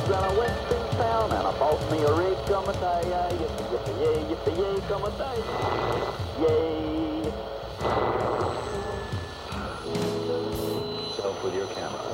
and I went to town and I bought me a rig, come a day, yippee, yippee, yay, come a day, yay. Self with your camera.